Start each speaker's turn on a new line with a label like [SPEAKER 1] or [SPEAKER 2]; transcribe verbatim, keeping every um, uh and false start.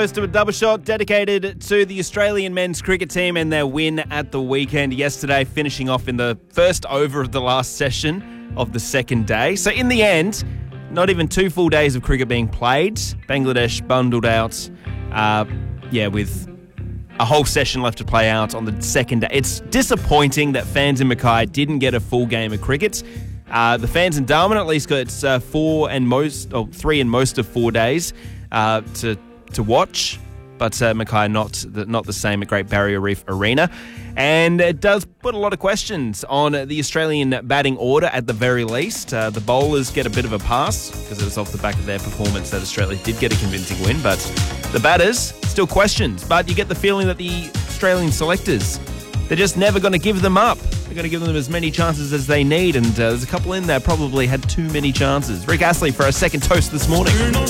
[SPEAKER 1] To a double shot dedicated to the Australian men's cricket team and their win at the weekend yesterday, finishing off in the first over of the last session of the second day. So in the end, not even two full days of cricket being played. Bangladesh bundled out, uh, yeah, with a whole session left to play out on the second day. It's disappointing that fans in Mackay didn't get a full game of cricket. Uh, the fans in Darwin at least got uh, four and most, or three and most of four days uh, to. to watch, but uh, Mackay not the, not the same at Great Barrier Reef Arena. And it does put a lot of questions on the Australian batting order at the very least. Uh, the bowlers get a bit of a pass because it was off the back of their performance that Australia did get a convincing win, but the batters, still questions. But you get the feeling that the Australian selectors, they're just never going to give them up. They're going to give them as many chances as they need, and uh, there's a couple in there probably had too many chances. Rick Astley for our second toast this morning.